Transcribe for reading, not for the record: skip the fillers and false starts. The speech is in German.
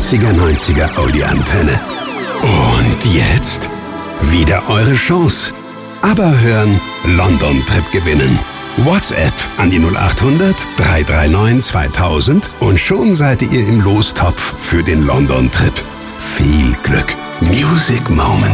80er, 90er Audi-Antenne. Und jetzt wieder eure Chance. Aber hören, London-Trip gewinnen. WhatsApp an die 0800 339 2000 und schon seid ihr im Lostopf für den London-Trip. Viel Glück. Music Moment.